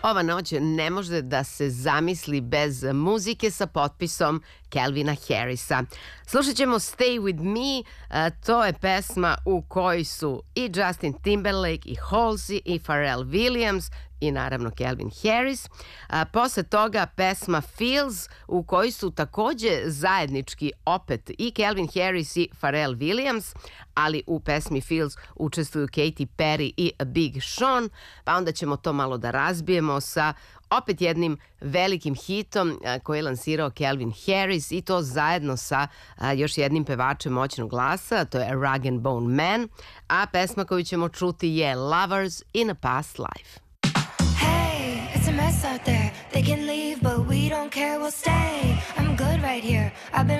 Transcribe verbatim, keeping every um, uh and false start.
Ova noć ne može da se zamisli bez muzike sa potpisom Calvina Harrisa. Slušat ćemo Stay With Me, to je pesma u kojoj su i Justin Timberlake, i Halsey, i Pharrell Williams, i naravno Calvin Harris. A, posle toga pesma Feels u kojoj su takođe zajednički opet i Calvin Harris i Pharrell Williams, ali u pesmi Feels učestvuju Katy Perry i Big Sean, pa onda ćemo to malo da razbijemo sa opet jednim velikim hitom a, koji je lansirao Calvin Harris i to zajedno sa a, još jednim pevačem moćnog glasa, to je Rag and Bone Man, a pesma koju ćemo čuti je Lovers in a Past Life. It's a mess out there. They can leave, but we don't care. We'll stay. I'm good right here. I've been